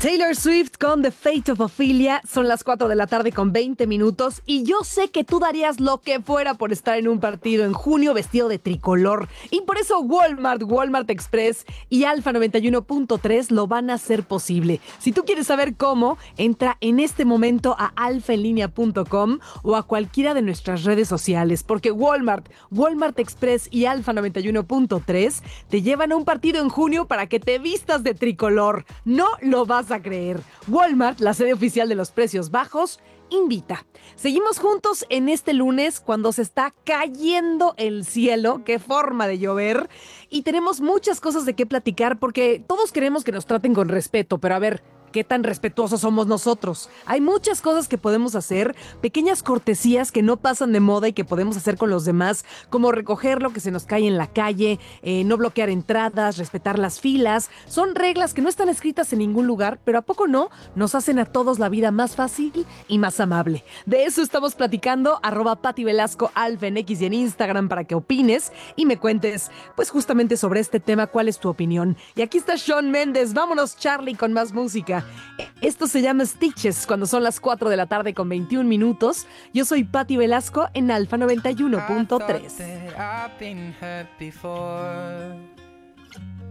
Taylor Swift con The Fate of Ophelia. Son las 4 de la tarde con 20 minutos y yo sé que tú darías lo que fuera por estar en un partido en junio vestido de tricolor. Y por eso Walmart Express y Alfa 91.3 lo van a hacer posible. Si tú quieres saber cómo, entra en este momento a alfaenlinea.com o a cualquiera de nuestras redes sociales, porque Walmart Express y Alfa 91.3 te llevan a un partido en junio para que te vistas de tricolor. No lo vas a creer. Walmart, la sede oficial de los precios bajos, invita. Seguimos juntos en este lunes cuando se está cayendo el cielo, qué forma de llover, y tenemos muchas cosas de qué platicar porque todos queremos que nos traten con respeto, pero a ver, ¿qué tan respetuosos somos nosotros? Hay muchas cosas que podemos hacer, pequeñas cortesías que no pasan de moda y que podemos hacer con los demás, como recoger lo que se nos cae en la calle, no bloquear entradas, respetar las filas. Son reglas que no están escritas en ningún lugar, pero ¿a poco no? Nos hacen a todos la vida más fácil y más amable. De eso estamos platicando, @PatiVelascoAlfa en X y en Instagram para que opines y me cuentes, pues justamente sobre este tema, cuál es tu opinión. Y aquí está Shawn Mendes, vámonos Charlie con más música. Esto se llama Stitches cuando son las 4 de la tarde con 21 minutos. Yo soy Pati Velasco en Alfa 91.3.